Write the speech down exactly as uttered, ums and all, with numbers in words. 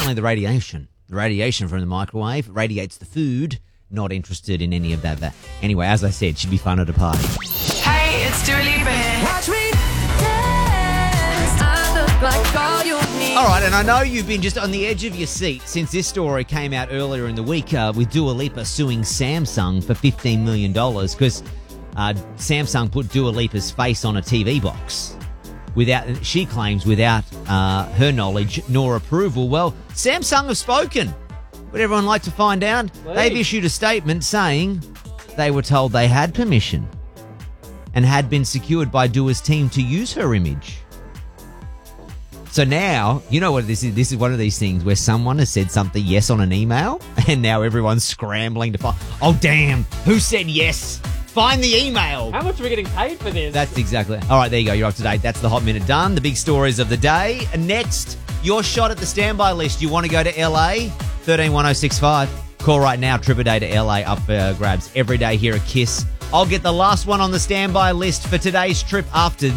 apparently the radiation. The radiation from the microwave radiates the food. Not interested in any of that. that. Anyway, as I said, should be fun at a party. Hey, it's Dua Lipa here. Watch me dance. I look like all you need. All right, and I know you've been just on the edge of your seat since this story came out earlier in the week uh, with Dua Lipa suing Samsung for fifteen million dollars because uh, Samsung put Dua Lipa's face on a T V box. Without, she claims, without uh, her knowledge nor approval. Well, Samsung have spoken. Would everyone like to find out? Please. They've issued a statement saying they were told they had permission and had been secured by Dua's team to use her image. So now, you know what this is? This is one of these things where someone has said something yes on an email and now everyone's scrambling to find, oh, damn, who said yes? Find the email. How much are we getting paid for this? That's exactly. All right, there you go. You're up to date. That's the Hot Minute done. The big stories of the day. Next, your shot at the standby list. You want to go to L A? thirteen one oh six five. Call right now. Trip a day to L A up for grabs every day here at Kiss. I'll get the last one on the standby list for today's trip after